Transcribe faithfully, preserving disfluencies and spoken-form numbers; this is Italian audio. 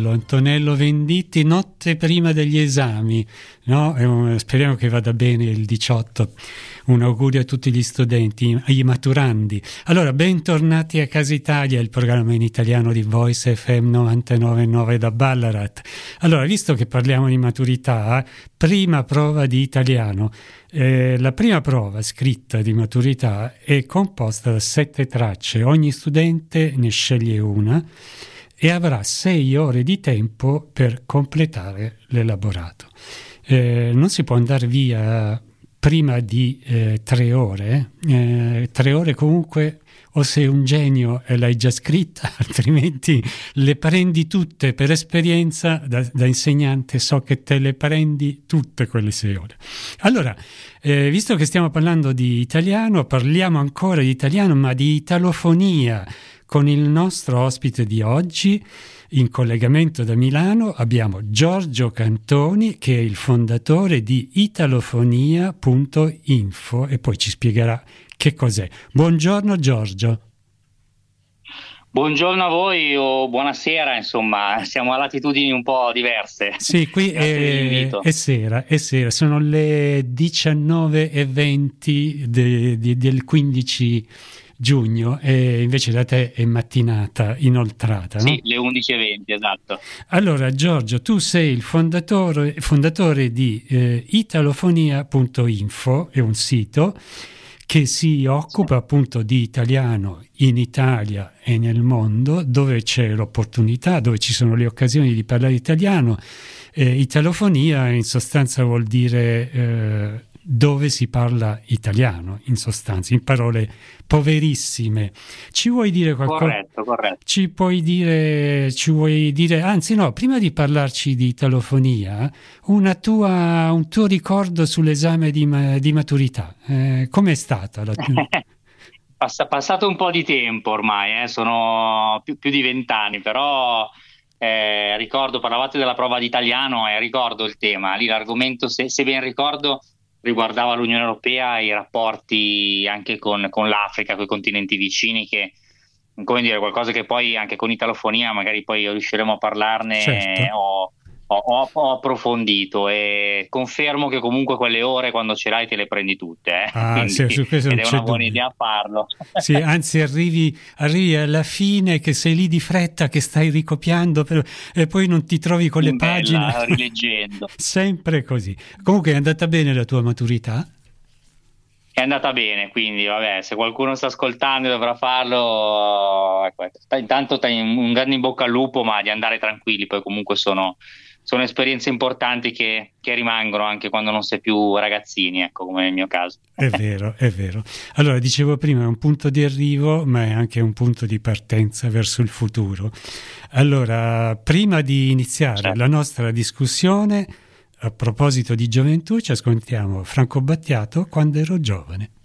Antonello, Antonello Venditti, notte prima degli esami, no? E un, speriamo che vada bene il diciotto. Un augurio a tutti gli studenti, ai maturandi. Allora, bentornati a Casa Italia, il programma in italiano di Voice F M novantanove virgola nove da Ballarat. Allora, visto che parliamo di maturità, prima prova di italiano. Eh, la prima prova scritta di maturità è composta da sette tracce. Ogni studente ne sceglie una e avrà sei ore di tempo per completare l'elaborato. Eh, non si può andare via prima di eh, tre ore, eh, tre ore comunque o sei un genio e l'hai già scritta, altrimenti le prendi tutte per esperienza da, da insegnante, so che te le prendi tutte quelle sei ore. Allora, eh, visto che stiamo parlando di italiano, parliamo ancora di italiano, ma di italofonia, con il nostro ospite di oggi. In collegamento da Milano abbiamo Giorgio Cantoni, che è il fondatore di italofonia punto info e poi ci spiegherà che cos'è. Buongiorno Giorgio. Buongiorno a voi o buonasera, insomma, siamo a latitudini un po' diverse. Sì, qui è, è sera, è sera, sono le diciannove e venti de, de, del quindici giugno e invece da te è mattinata inoltrata, no? Sì, le undici e venti, esatto. Allora Giorgio, tu sei il fondatore, fondatore di eh, italofonia punto info, è un sito che si occupa sì. appunto di italiano in Italia e nel mondo, dove c'è l'opportunità, dove ci sono le occasioni di parlare italiano. Eh, italofonia in sostanza vuol dire eh, dove si parla italiano, in sostanza, in parole poverissime. Ci vuoi dire qualcosa? Corretto, corretto. Ci puoi dire, ci vuoi dire, anzi no, prima di parlarci di italofonia, una tua, un tuo ricordo sull'esame di, di maturità. Eh, com'è stata la tua? Passa, passato un po' di tempo ormai, eh, sono più, più di vent'anni, però eh, ricordo, parlavate della prova di italiano e ricordo il tema, lì l'argomento, se, se ben ricordo, riguardava l'Unione Europea e i rapporti anche con, con l'Africa, con i continenti vicini, che, come dire, qualcosa che poi anche con italofonia magari poi riusciremo a parlarne. Certo. ho, ho, ho approfondito e confermo che comunque quelle ore quando ce l'hai te le prendi tutte, eh? Ah, Quindi, sì, su questo ed non è c'è una buona dubbio. idea farlo. Sì, anzi arrivi, arrivi alla fine che sei lì di fretta, che stai ricopiando per, e poi non ti trovi con le Bella, pagine. rileggendo. Sempre così. Comunque è andata bene la tua maturità? È andata bene, quindi vabbè, se qualcuno sta ascoltando e dovrà farlo, ecco, intanto un grande in bocca al lupo, ma di andare tranquilli, poi comunque sono, sono esperienze importanti che, che rimangono anche quando non si è più ragazzini, ecco, come nel mio caso. È vero, è vero. Allora, dicevo prima, è un punto di arrivo, ma è anche un punto di partenza verso il futuro. Allora, prima di iniziare Certo. la nostra discussione, a proposito di gioventù, ci ascoltiamo Franco Battiato, Quando ero giovane.